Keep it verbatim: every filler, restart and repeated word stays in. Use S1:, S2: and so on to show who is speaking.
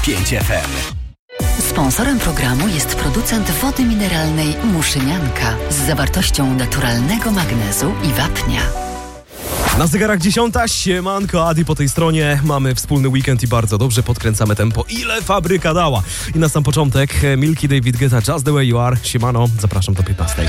S1: pięć F M.
S2: Sponsorem programu jest producent wody mineralnej Muszynianka z zawartością naturalnego magnezu i wapnia.
S3: Na zegarach dziesiąta, siemanko, Adi po tej stronie. Mamy wspólny weekend i bardzo dobrze podkręcamy tempo. Ile fabryka dała? I na sam początek Milky, David Guetta, Just the way you are. Siemano, zapraszam do piętnastej.